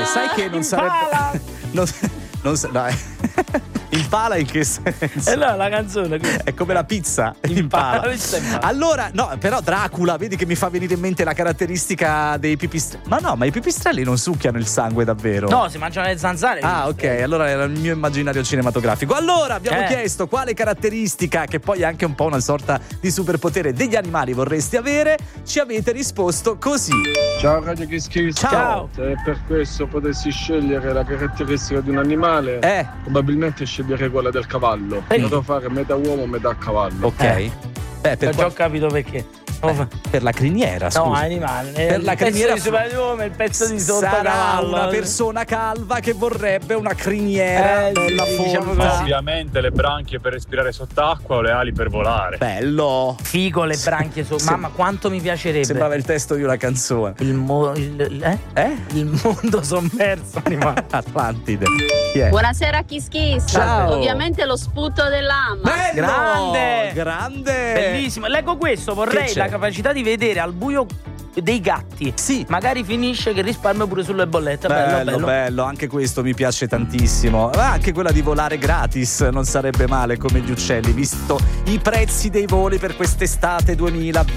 sai che non sarebbe dai. Impala in che senso? No, la canzone è come la pizza. Impala. Allora, no, però Dracula, vedi che mi fa venire in mente la caratteristica dei pipistrelli. Ma i pipistrelli non succhiano il sangue davvero? No, si mangiano le zanzare. Ah, ok, allora era il mio immaginario cinematografico. Allora, abbiamo chiesto quale caratteristica, che poi è anche un po' una sorta di superpotere degli animali, vorresti avere. Ci avete risposto così. Ciao Radio Kiss Kiss. Ciao. Se per questo potessi scegliere la caratteristica di un animale, probabilmente sceglierei quella del cavallo. Potrò fare metà uomo, metà cavallo. Ok. Ho già capito perché. Per la criniera, scusa. No, animale. Per la criniera di il pezzo di sotto sarà cavallo. una persona calva che vorrebbe una criniera bella forma. Ovviamente le branchie per respirare sott'acqua o le ali per volare. Bello. Figo le branchie Mamma, quanto mi piacerebbe. Sembrava il testo di una canzone. Il mondo sommerso animale. Atlantide. Buonasera Kiss Kiss. Ciao. Ovviamente lo sputo dell'ama. Bello. Grande. Bellissimo. Leggo questo, vorrei la capacità di vedere al buio dei gatti. Sì. Magari finisce che risparmio pure sulle bollette. Bello, anche questo mi piace tantissimo. Ma anche quella di volare gratis non sarebbe male come gli uccelli, visto i prezzi dei voli per quest'estate 2020.